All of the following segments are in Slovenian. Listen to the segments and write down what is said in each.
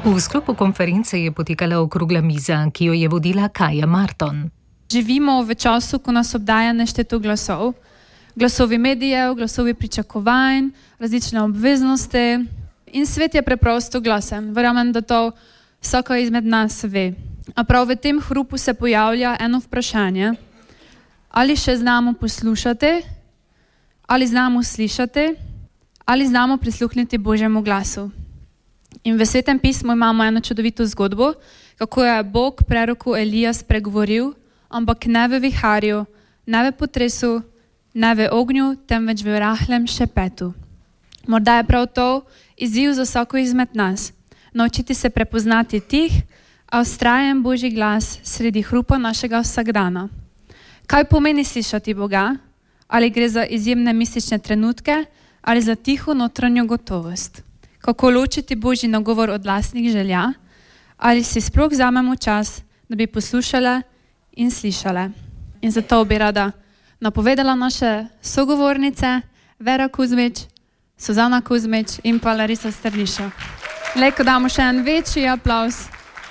V sklopu konference je potekala okrogla miza, ki jo je vodila Kaja Marton. Živimo v času, ko nas obdaja nešteto glasov. Glasovi medijev, glasovi pričakovanj, različne obveznosti. In svet je preprosto glasen. Verjamem, da to vsaka izmed nas ve. A prav v tem hrupu se pojavlja eno vprašanje. Ali še znamo poslušati, ali znamo slišati, ali znamo prisluhniti Božjemu glasu. In v Svetem pismu imamo eno čudovito zgodbo, kako je Bog preroku Elija spregovoril, ampak ne v viharju, ne v potresu, ne v ognju, temveč v rahlem šepetu. Morda je prav to izziv za vsako izmed nas. Naučiti se prepoznati tih, a vztrajen Božji glas sredi hrupa našega vsakdana. Kaj pomeni slišati Boga? Ali gre za izjemne mistične trenutke, ali za tiho notranjo gotovost? Kako ločiti Božji nagovor od lastnih želja? Ali si sploh vzamemo čas, da bi poslušale in slišale? In zato bi rada napovedala naše sogovornice, Vera Kuzmič, Suzana Kuzmič in pa Larisa Strniša. Lejko damo še en večji aplauz.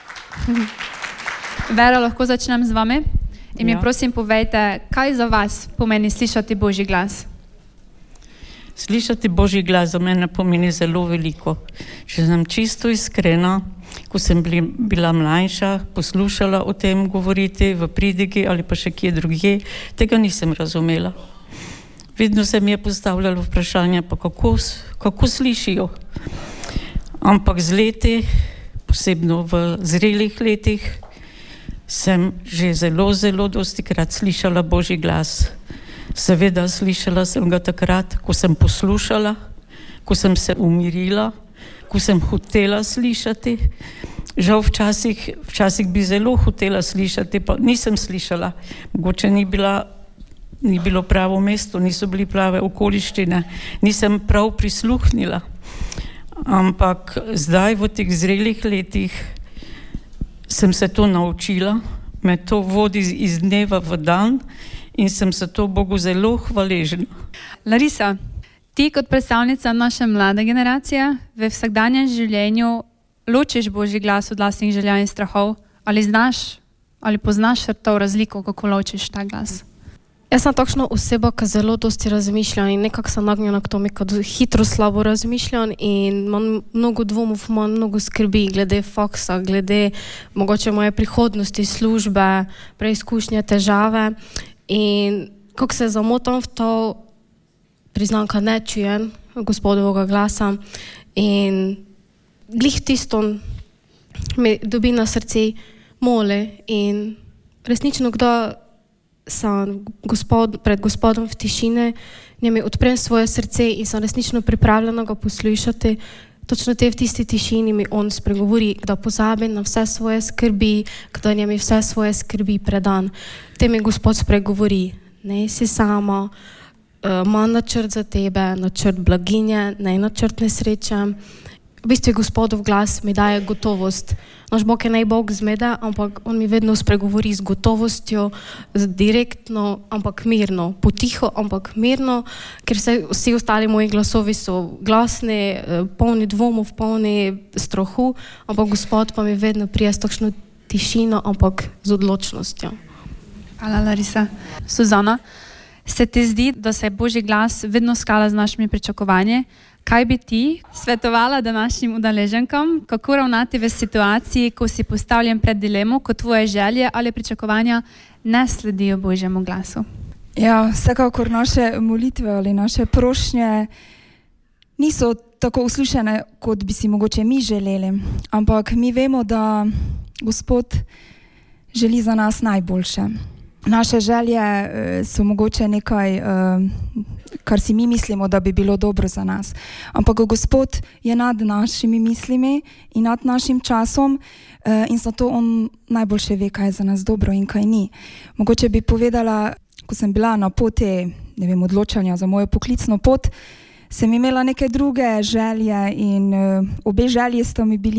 Vera, lahko začnem z vami? In mi prosim povejte, kaj za vas pomeni slišati Božji glas? Slišati Božji glas za mene pomeni zelo veliko. Če sem čisto iskrena, ko sem bila mlajša, poslušala o tem govoriti v pridigi ali pa še kje drugje, tega nisem razumela. Vedno se mi je postavljalo vprašanje, pa kako slišijo. Ampak z leti, posebno v zrelih letih, sem že zelo dostikrat slišala Božji glas. Seveda slišala sem ga takrat, ko sem poslušala, ko sem se umirila, ko sem hotela slišati. Žal včasih bi zelo hotela slišati, pa nisem slišala. Mogoče ni bilo pravo mesto, niso bili prave okoliščine, nisem prav prisluhnila. Ampak zdaj v teh zrelih letih sem se to naučila, me to vodi iz dneva v dan in sem se to Bogu zelo hvaležna. Larisa, ti kot predstavnica naše mlade generacije v vsakdanjem življenju ločiš Božji glas od lastnih želja in strahov? Ali znaš, ali poznaš to razliko, kako ločiš ta glas? Jaz sem takšna oseba, ki zelo dosti razmišlja in nekako sem nagnjena k tome, kad hitro slabo razmišljam in imam mnogo dvomov, imam mnogo skrbi glede faksa, glede mogoče moje prihodnosti, službe, preizkušnje, težave. In kako se zamotam v to, priznam, kad ne čujem Gospodovega glasa in glih tisto mi dobi na srce mole in resnično, kdo sem pred Gospodom v tišine, njemi odprem svoje srce in sem resnično pripravljena ga poslušati. Točno v tisti tišini mi on spregovori, da pozabi na vse svoje skrbi, da njemi vse svoje skrbi predan. Te mi Gospod spregovori, ne si sama, ima načrt za tebe, načrt blaginje, ne načrt nesreče. V bistvu Gospodov glas mi daje gotovost. Naš Bog je ne Bog zmede, ampak on mi vedno spregovori z gotovostjo, direktno, ampak mirno, potiho, ampak mirno, ker vsi ostali moji glasovi so glasni, polni dvomov, polni strahu, ampak Gospod pa mi vedno prije s takšno tišino, ampak z odločnostjo. Hvala, Larisa. Suzana, se ti zdi, da se je Božji glas vedno skala z našimi pričakovanji? Kaj bi ti svetovala današnjim udeleženkam, kako ravnati v situaciji, ko si postavljen pred dilemo, ko tvoje želje ali pričakovanja ne sledijo Božjemu glasu? Ja, vsekakor naše molitve ali naše prošnje niso tako uslišane, kot bi si mogoče mi želeli. Ampak mi vemo, da Gospod želi za nas najboljše. Naše želje so mogoče nekaj, kar si mi mislimo, da bi bilo dobro za nas. Ampak Gospod je nad našimi mislimi in nad našim časom in zato on najboljše ve, kaj je za nas dobro in kaj ni. Mogoče bi povedala, ko sem bila na poti, odločanja za mojo poklicno pot, sem imela neke druge želje in obe želje sta mi bili